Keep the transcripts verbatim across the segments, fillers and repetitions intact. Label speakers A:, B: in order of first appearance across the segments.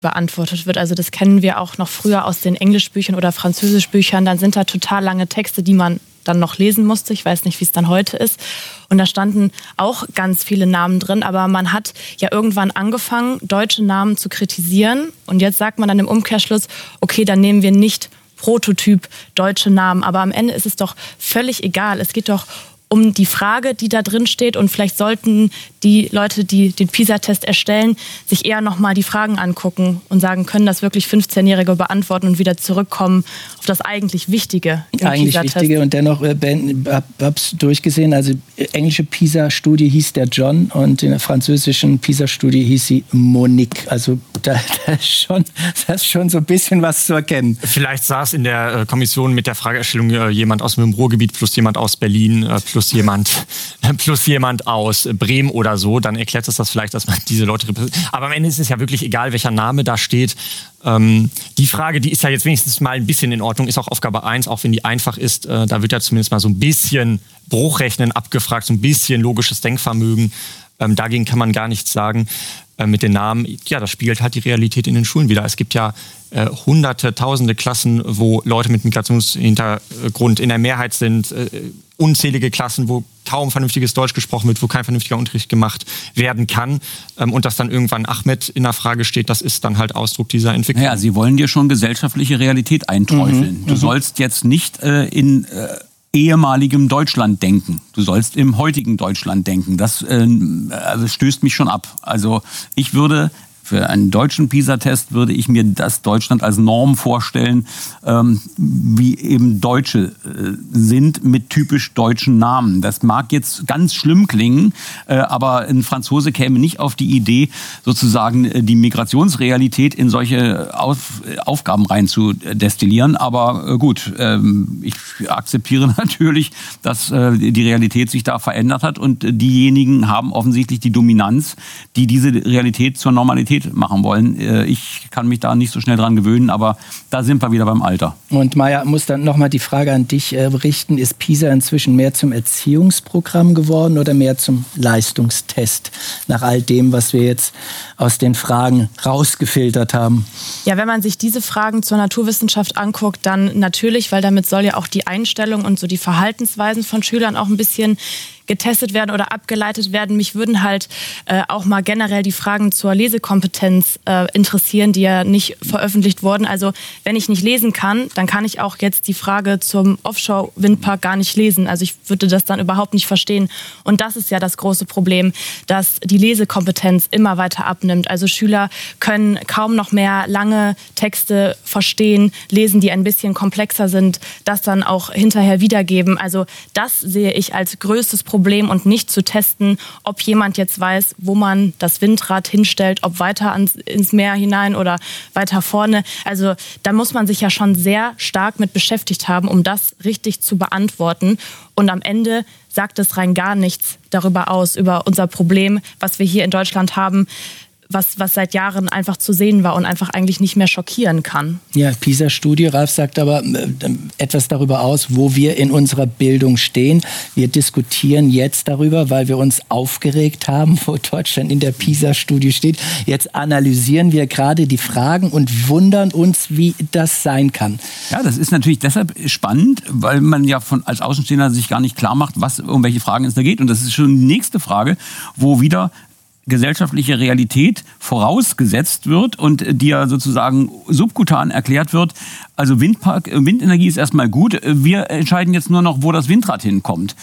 A: beantwortet wird. Also das kennen wir auch noch früher aus den Englischbüchern oder Französischbüchern. Dann sind da total lange Texte, die man dann noch lesen musste. Ich weiß nicht, wie es dann heute ist. Und da standen auch ganz viele Namen drin. Aber man hat ja irgendwann angefangen, deutsche Namen zu kritisieren. Und jetzt sagt man dann im Umkehrschluss, okay, dann nehmen wir nicht Prototyp deutsche Namen. Aber am Ende ist es doch völlig egal. Es geht doch um die Frage, die da drin steht. Und vielleicht sollten die Leute, die den PISA-Test erstellen, sich eher nochmal die Fragen angucken und sagen, können das wirklich fünfzehnjährige beantworten und wieder zurückkommen auf das eigentlich Wichtige im
B: eigentlich
A: PISA-Test.
B: Wichtige. Und dennoch, äh, Ben, hab, hab's durchgesehen, also englische PISA-Studie hieß der John und in der französischen PISA-Studie hieß sie Monique. Also da, da ist schon, das ist schon so ein bisschen was zu erkennen.
C: Vielleicht saß in der äh, Kommission mit der Fragestellung äh, jemand aus dem Ruhrgebiet plus jemand aus Berlin äh, plus plus jemand, plus jemand aus Bremen oder so, dann erklärt es das vielleicht, dass man diese Leute repräsentiert. Aber am Ende ist es ja wirklich egal, welcher Name da steht. Ähm, die Frage, die ist ja jetzt wenigstens mal ein bisschen in Ordnung, ist auch Aufgabe eins, auch wenn die einfach ist. Äh, da wird ja zumindest mal so ein bisschen Bruchrechnen abgefragt, so ein bisschen logisches Denkvermögen. Ähm, dagegen kann man gar nichts sagen. Äh, mit den Namen, ja, das spiegelt halt die Realität in den Schulen wieder. Es gibt ja äh, hunderte, tausende Klassen, wo Leute mit Migrationshintergrund in der Mehrheit sind, äh, unzählige Klassen, wo kaum vernünftiges Deutsch gesprochen wird, wo kein vernünftiger Unterricht gemacht werden kann. Ähm, und dass dann irgendwann Ahmed in der Frage steht, das ist dann halt Ausdruck dieser Entwicklung.
D: Ja, Sie wollen dir schon gesellschaftliche Realität einträufeln. Mhm, du sollst jetzt nicht äh, in äh, ehemaligem Deutschland denken. Du sollst im heutigen Deutschland denken. Das äh, also stößt mich schon ab. Also ich würde... Für einen deutschen PISA-Test würde ich mir das Deutschland als Norm vorstellen, ähm, wie eben Deutsche äh, sind mit typisch deutschen Namen. Das mag jetzt ganz schlimm klingen, äh, aber ein Franzose käme nicht auf die Idee, sozusagen äh, die Migrationsrealität in solche auf, äh, Aufgaben rein zu destillieren. Aber äh, gut, ähm, ich akzeptiere natürlich, dass äh, die Realität sich da verändert hat und äh, diejenigen haben offensichtlich die Dominanz, die diese Realität zur Normalität machen wollen. Ich kann mich da nicht so schnell dran gewöhnen, aber da sind wir wieder beim Alter.
B: Und Maja, muss dann nochmal die Frage an dich richten, ist PISA inzwischen mehr zum Erziehungsprogramm geworden oder mehr zum Leistungstest? Nach all dem, was wir jetzt aus den Fragen rausgefiltert haben.
A: Ja, wenn man sich diese Fragen zur Naturwissenschaft anguckt, dann natürlich, weil damit soll ja auch die Einstellung und so die Verhaltensweisen von Schülern auch ein bisschen getestet werden oder abgeleitet werden. Mich würden halt äh, auch mal generell die Fragen zur Lesekompetenz äh, interessieren, die ja nicht veröffentlicht wurden. Also wenn ich nicht lesen kann, dann kann ich auch jetzt die Frage zum Offshore-Windpark gar nicht lesen. Also ich würde das dann überhaupt nicht verstehen. Und das ist ja das große Problem, dass die Lesekompetenz immer weiter abnimmt. Also Schüler können kaum noch mehr lange Texte verstehen, lesen, die ein bisschen komplexer sind, das dann auch hinterher wiedergeben. Also das sehe ich als größtes Problem. Problem und nicht zu testen, ob jemand jetzt weiß, wo man das Windrad hinstellt, ob weiter ans, ins Meer hinein oder weiter vorne. Also da muss man sich ja schon sehr stark mit beschäftigt haben, um das richtig zu beantworten. Und am Ende sagt es rein gar nichts darüber aus, über unser Problem, was wir hier in Deutschland haben, was, was seit Jahren einfach zu sehen war und einfach eigentlich nicht mehr schockieren kann.
B: Ja, PISA-Studie, Ralf sagt aber äh, etwas darüber aus, wo wir in unserer Bildung stehen. Wir diskutieren jetzt darüber, weil wir uns aufgeregt haben, wo Deutschland in der PISA-Studie steht. Jetzt analysieren wir gerade die Fragen und wundern uns, wie das sein kann.
D: Ja, das ist natürlich deshalb spannend, weil man ja von, als Außenstehender sich gar nicht klar macht, was, um welche Fragen es da geht. Und das ist schon die nächste Frage, wo wieder gesellschaftliche Realität vorausgesetzt wird und die ja sozusagen subkutan erklärt wird. Also Windpark, Windenergie ist erstmal gut. Wir entscheiden jetzt nur noch, wo das Windrad hinkommt.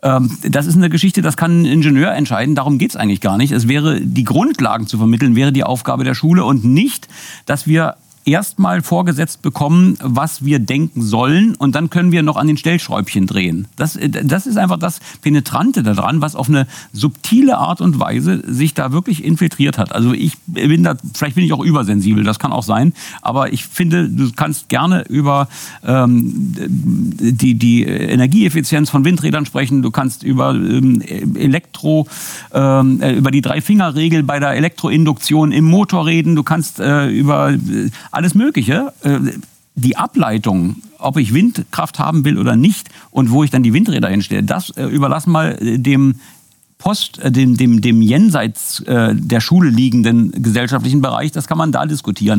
D: Das ist eine Geschichte, das kann ein Ingenieur entscheiden. Darum geht es eigentlich gar nicht. Es wäre, die Grundlagen zu vermitteln, wäre die Aufgabe der Schule und nicht, dass wir erstmal vorgesetzt bekommen, was wir denken sollen und dann können wir noch an den Stellschräubchen drehen. Das, das ist einfach das Penetrante daran, was auf eine subtile Art und Weise sich da wirklich infiltriert hat. Also ich bin da, vielleicht bin ich auch übersensibel, das kann auch sein, aber ich finde, du kannst gerne über ähm, die, die Energieeffizienz von Windrädern sprechen, du kannst über ähm, Elektro, ähm, über die Drei-Finger-Regel bei der Elektroinduktion im Motor reden, du kannst äh, über äh, alles Mögliche. Die Ableitung, ob ich Windkraft haben will oder nicht und wo ich dann die Windräder hinstelle, das überlassen mal dem post, äh, dem, dem, dem jenseits äh, der Schule liegenden gesellschaftlichen Bereich, das kann man da diskutieren.